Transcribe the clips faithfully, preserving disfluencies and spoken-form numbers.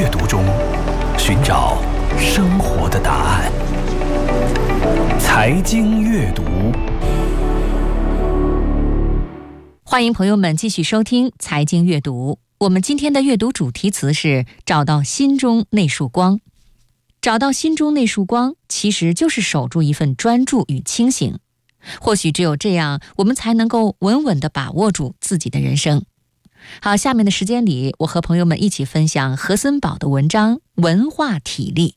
阅读中寻找生活的答案。财经阅读， 欢迎朋友们继续收听财经阅读。我们今天的阅读主题词是找到心中那束光。找到心中那束光，其实就是守住一份专注与清醒。或许只有这样，我们才能够稳稳地把握住自己的人生。好，下面的时间里，我和朋友们一起分享何森堡的文章《文化体力》。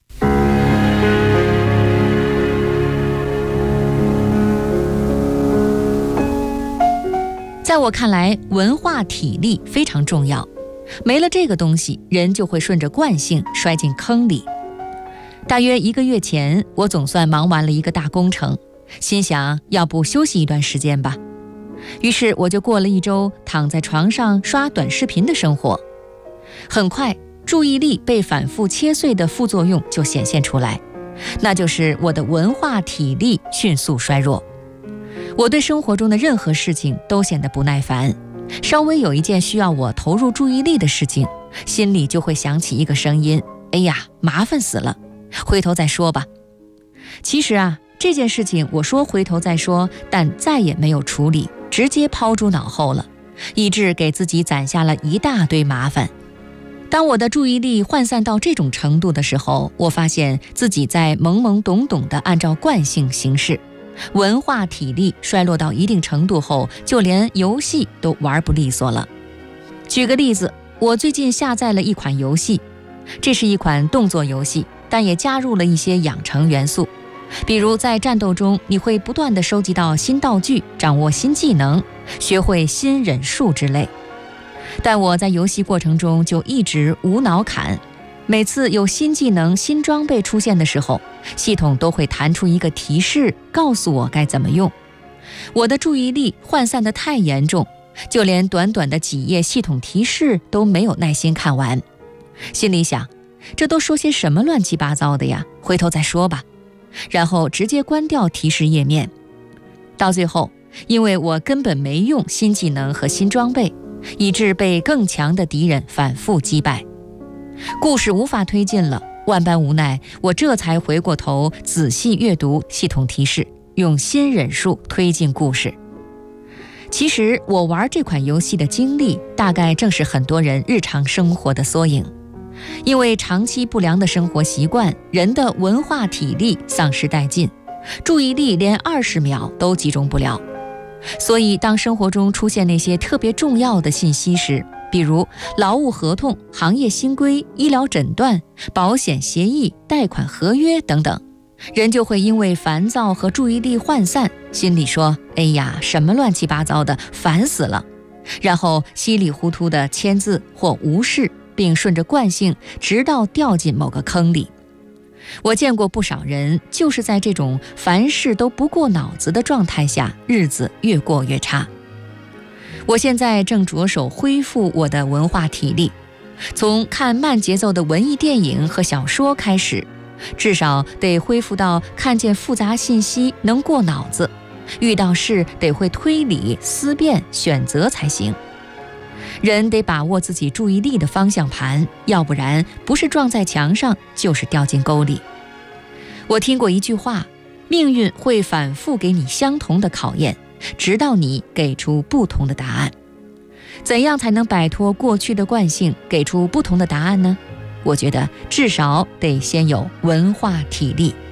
在我看来，文化体力非常重要，没了这个东西，人就会顺着惯性摔进坑里。大约一个月前，我总算忙完了一个大工程，心想要不休息一段时间吧。于是我就过了一周躺在床上刷短视频的生活。很快，注意力被反复切碎的副作用就显现出来，那就是我的文化体力迅速衰弱。我对生活中的任何事情都显得不耐烦，稍微有一件需要我投入注意力的事情，心里就会响起一个声音：哎呀，麻烦死了，回头再说吧。其实啊，这件事情我说回头再说，但再也没有处理，直接抛诸脑后了，以致给自己攒下了一大堆麻烦。当我的注意力涣散到这种程度的时候，我发现自己在懵懵懂懂地按照惯性行事，文化体力衰落到一定程度后，就连游戏都玩不利索了。举个例子，我最近下载了一款游戏，这是一款动作游戏，但也加入了一些养成元素。比如在战斗中，你会不断地收集到新道具，掌握新技能，学会新忍术之类。但我在游戏过程中就一直无脑砍，每次有新技能、新装备出现的时候，系统都会弹出一个提示，告诉我该怎么用。我的注意力涣散得太严重，就连短短的几页系统提示都没有耐心看完。心里想，这都说些什么乱七八糟的呀，回头再说吧。然后直接关掉提示页面。到最后，因为我根本没用新技能和新装备，以致被更强的敌人反复击败。故事无法推进了，万般无奈，我这才回过头仔细阅读系统提示，用新忍术推进故事。其实我玩这款游戏的经历，大概正是很多人日常生活的缩影。因为长期不良的生活习惯，人的文化体力丧失殆尽，注意力连二十秒都集中不了。所以当生活中出现那些特别重要的信息时，比如劳务合同、行业新规、医疗诊断、保险协议、贷款合约等等，人就会因为烦躁和注意力涣散，心里说：哎呀，什么乱七八糟的，烦死了。然后稀里糊涂的签字或无视，并顺着惯性直到掉进某个坑里。我见过不少人就是在这种凡事都不过脑子的状态下，日子越过越差。我现在正着手恢复我的文化体力，从看慢节奏的文艺电影和小说开始，至少得恢复到看见复杂信息能过脑子，遇到事得会推理、思辨、选择才行。人得把握自己注意力的方向盘，要不然不是撞在墙上，就是掉进沟里。我听过一句话，命运会反复给你相同的考验，直到你给出不同的答案。怎样才能摆脱过去的惯性，给出不同的答案呢？我觉得至少得先有文化体力。